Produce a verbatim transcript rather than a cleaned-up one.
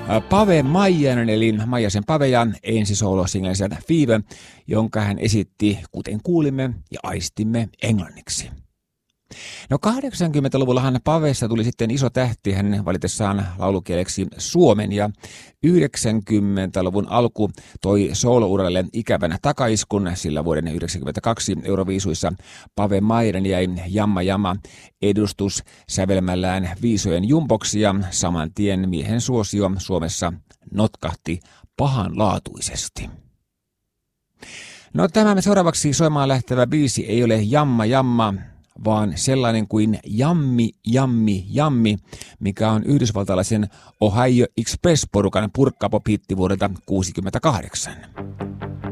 Pave Maijanen eli Maijasen Pave ja ensi soolosinglensä Fever, jonka hän esitti, kuten kuulimme ja aistimme, englanniksi. No kahdeksankymmentäluvullahan Pavesta tuli sitten iso tähti hänen valitessaan laulukieleksi suomen ja yhdeksänkymmentäluvun alku toi soolouralle ikävänä takaiskun, sillä vuoden yhdeksänkymmentäkaksi Euroviisuissa Pave Maijanen jäi Jamma Jamma edustus sävelmällään viisojen jumboksi ja saman tien miehen suosio Suomessa notkahti pahanlaatuisesti. No tämä seuraavaksi soimaan lähtevä biisi ei ole Jamma Jamma, vaan sellainen kuin Jammi, Jammi, Jammi, mikä on yhdysvaltalaisen Ohio Express-porukan purkkapop-hitti vuodelta tuhatyhdeksänsataakuusikymmentäkahdeksan.